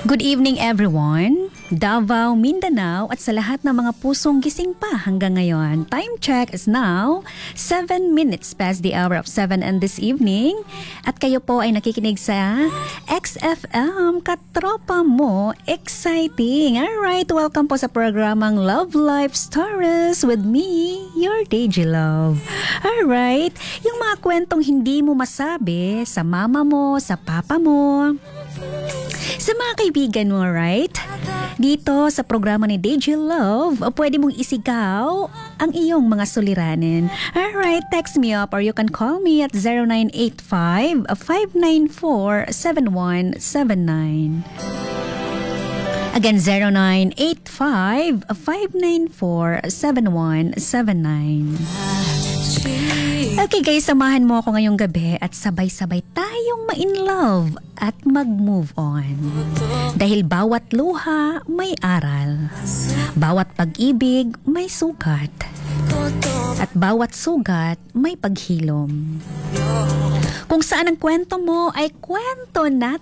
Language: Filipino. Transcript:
Good evening everyone, Davao, Mindanao at sa lahat ng mga pusong gising pa hanggang ngayon. Time check is now 7 minutes past the hour of 7 and this evening. At kayo po ay nakikinig sa XFM, katropa mo, exciting. Alright, welcome po sa programang Love Life Stories with me, your DJ Love. Alright, yung mga kwentong hindi mo masabi sa mama mo, sa papa mo, sa mga kaibigan mo, right? Dito sa programa ni DJ Love, pwede mong isigaw ang iyong mga suliranin. Alright, text me up or you can call me at 0985-594-7179. Again, 0985-594-7179. Okay guys, samahan mo ako ngayong gabi at sabay-sabay tayong ma-in-love at mag-move on. Dahil bawat luha may aral, bawat pag-ibig may sugat, at bawat sugat may paghilom. Kung saan ang kwento mo ay kwento natin